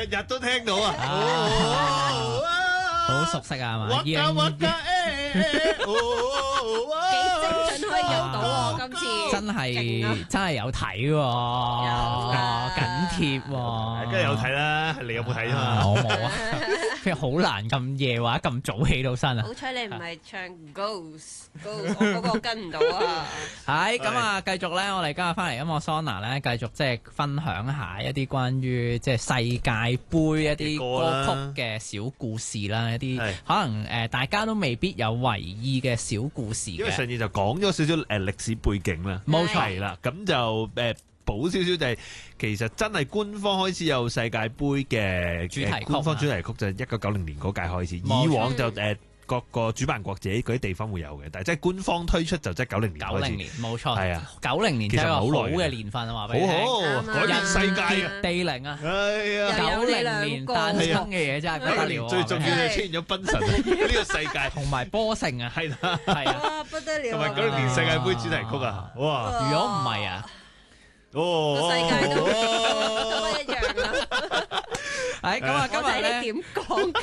日都聽到啊！ 好熟悉啊，係嘛？ 幾精準可以用到喎，今次真係有睇喎，緊貼喎， 梗係有睇啦，你有冇睇啊？ 我冇啊，佢好難咁夜或者咁早起到身啊！ 好彩你唔係唱 Ghost，我嗰個跟唔到啊！ 係咁啊，繼續咧，我哋今日翻嚟音樂桑拿咧，繼續即係分享下一啲關於即係世界盃一啲歌曲嘅小故事啦，一啲可能大家都未必有為意嘅小故事嘅。 因為上次就講咗少少歷史背景啦， 冇錯係啦，咁就補少少就係其實真係官方開始有世界盃嘅主題曲， 官方主題曲就係1990年嗰屆開始，以往就各個主辦國自己嗰啲地方會有嘅，但係即係官方推出就即係90年開始。 90年冇錯， 係啊 ，90年其實好耐嘅年份啊，話俾你聽， 好改變世界啊！ 地靈啊！ 係啊 ，90年誕生嘅嘢真係不得了， 最重要就出現咗賓神呢個世界， 同埋波城啊， 係啦， 係啊， 哇不得了！ 同埋90年世界盃主題曲啊，哇！ 如果唔係啊， 個世界都一樣啦。 係咁啊，今日咧點講？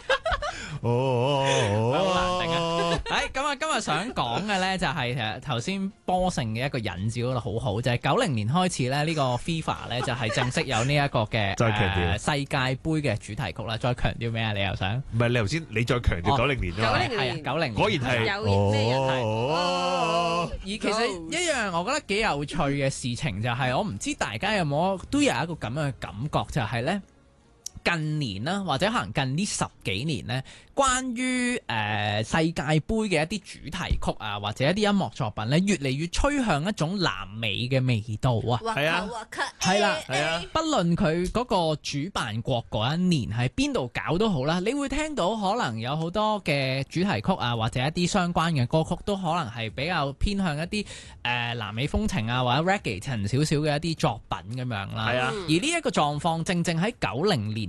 好難定啊！咁啊，今日想講嘅咧就係其實頭先波城嘅一個引子嗰度好好，就係90年開始咧呢個 FIFA 咧就係正式有呢一個嘅再強調世界盃嘅主題曲啦。再強調咩啊？你又想？ 唔係你頭先你再強調90年啊嘛？ 係啊，90年果然係有咩人係？ 而其實一樣我覺得幾有趣嘅事情就係我唔知大家有冇都有一個咁樣嘅感覺，就係咧。近年啦，或者可能近呢10幾年呢，關於世界盃嘅一啲主題曲啊，或者一啲音樂作品呢，越嚟越趨向一種南美嘅味道啊。 係啊， 係啦， 係啊。 不論佢嗰個主辦國嗰一年喺邊度搞都好啦，你會聽到可能有好多嘅主題曲啊，或者一啲相關嘅歌曲都可能係比較偏向一啲南美風情啊，或者 reggae 層少少嘅一啲作品咁樣啦。 係啊。 而呢一個狀況正正喺90年